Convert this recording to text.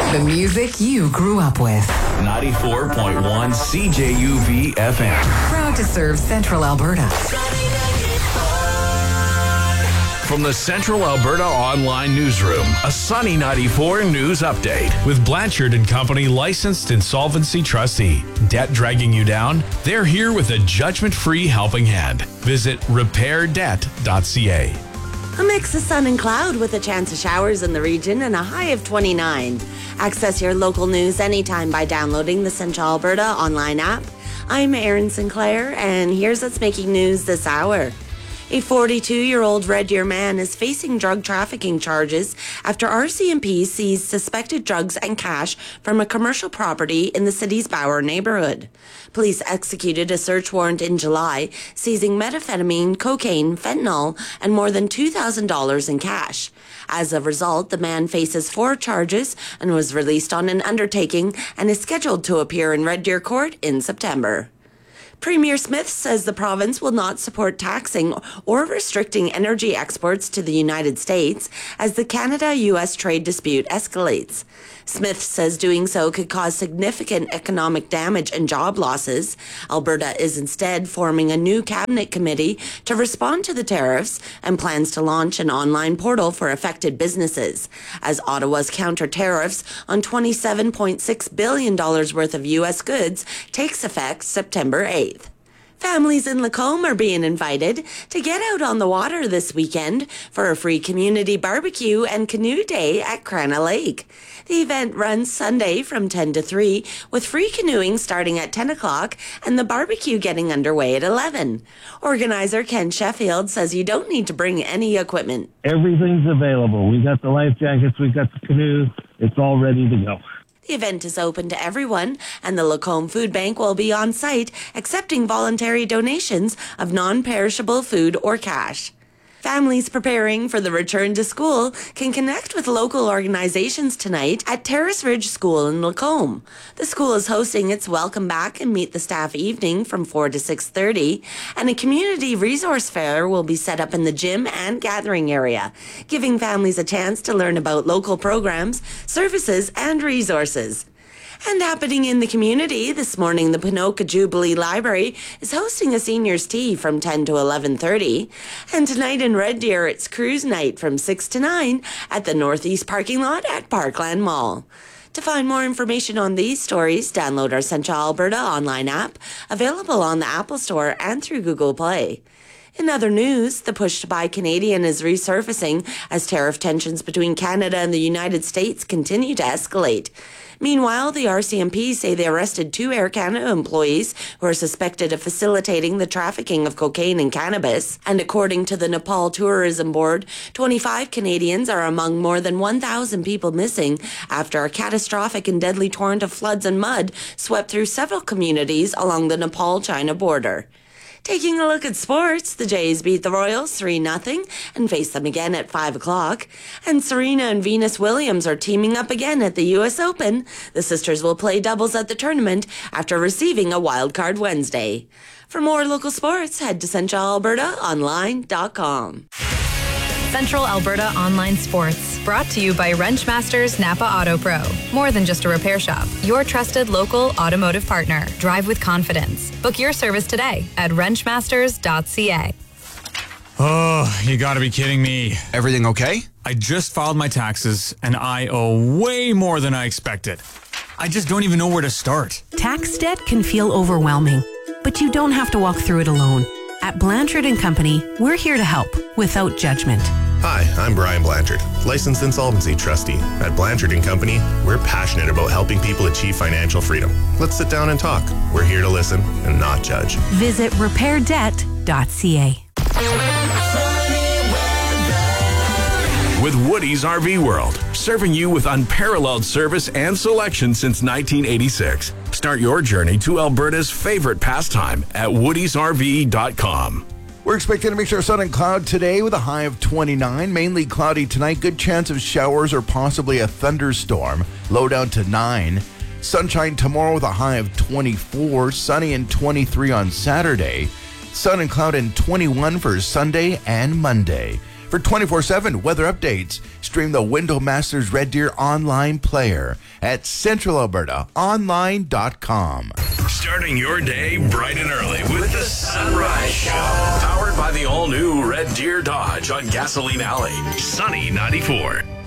The music you grew up with. 94.1 CJUV FM. Proud to serve Central Alberta. From the Central Alberta Online Newsroom, a Sunny 94 news update. With Blanchard & Company licensed insolvency trustee. Debt dragging you down? They're here with a judgment-free helping hand. Visit repairdebt.ca. A mix of sun and cloud with a chance of showers in the region and a high of 29. Access your local news anytime by downloading the Central Alberta online app. I'm Erin Sinclair, and here's what's making news this hour. A 42-year-old Red Deer man is facing drug trafficking charges after RCMP seized suspected drugs and cash from a commercial property in the city's Bauer neighborhood. Police executed a search warrant in July, seizing methamphetamine, cocaine, fentanyl, and more than $2,000 in cash. As a result, the man faces 4 charges and was released on an undertaking and is scheduled to appear in Red Deer Court in September. Premier Smith says the province will not support taxing or restricting energy exports to the United States as the Canada-U.S. trade dispute escalates. Smith says doing so could cause significant economic damage and job losses. Alberta is instead forming a new cabinet committee to respond to the tariffs and plans to launch an online portal for affected businesses, as Ottawa's counter tariffs on $27.6 billion worth of U.S. goods takes effect September 8th. Families in Lacombe are being invited to get out on the water this weekend for a free community barbecue and canoe day at Crana Lake. The event runs Sunday from 10 to 3, with free canoeing starting at 10 o'clock and the barbecue getting underway at 11. Organizer Ken Sheffield says you don't need to bring any equipment. Everything's available. We got the life jackets, we got the canoe. It's all ready to go. The event is open to everyone, and the Lacombe Food Bank will be on site accepting voluntary donations of non-perishable food or cash. Families preparing for the return to school can connect with local organizations tonight at Terrace Ridge School in Lacombe. The school is hosting its Welcome Back and Meet the Staff evening from 4 to 6:30, and a community resource fair will be set up in the gym and gathering area, giving families a chance to learn about local programs, services, and resources. And happening in the community, this morning the Ponoka Jubilee Library is hosting a seniors tea from 10 to 11:30. And tonight in Red Deer, it's cruise night from 6 to 9 at the Northeast parking lot at Parkland Mall. To find more information on these stories, download our Central Alberta online app, available on the Apple Store and through Google Play. In other news, the push to buy Canadian is resurfacing as tariff tensions between Canada and the United States continue to escalate. Meanwhile, the RCMP say they arrested 2 Air Canada employees who are suspected of facilitating the trafficking of cocaine and cannabis. And according to the Nepal Tourism Board, 25 Canadians are among more than 1,000 people missing after a catastrophic and deadly torrent of floods and mud swept through several communities along the Nepal-China border. Taking a look at sports, the Jays beat the Royals 3-0 and face them again at 5 o'clock. And Serena and Venus Williams are teaming up again at the U.S. Open. The sisters will play doubles at the tournament after receiving a wild card Wednesday. For more local sports, head to centralalbertaonline.com. Central Alberta Online Sports, brought to you by Wrenchmasters Napa Auto Pro. More than just a repair shop, your trusted local automotive partner. Drive with confidence. Book your service today at wrenchmasters.ca. Oh, you gotta be kidding me. Everything okay? I just filed my taxes and I owe way more than I expected. I just don't even know where to start. Tax debt can feel overwhelming, but you don't have to walk through it alone. At Blanchard & Company, we're here to help without judgment. Hi, I'm Brian Blanchard, licensed insolvency trustee. At Blanchard & Company, we're passionate about helping people achieve financial freedom. Let's sit down and talk. We're here to listen and not judge. Visit repairdebt.ca. With Woody's RV World, serving you with unparalleled service and selection since 1986. Start your journey to Alberta's favorite pastime at woodysrv.com. We're expecting a mixture of sun and cloud today with a high of 29. Mainly cloudy tonight. Good chance of showers or possibly a thunderstorm. Low down to 9. Sunshine tomorrow with a high of 24. Sunny and 23 on Saturday. Sun and cloud and 21 for Sunday and Monday. For 24/7 weather updates, stream the Window Masters Red Deer online player at centralalbertaonline.com. Starting your day bright and early with the Sunrise Show. Powered by the all-new Red Deer Dodge on Gasoline Alley. Sunny 94.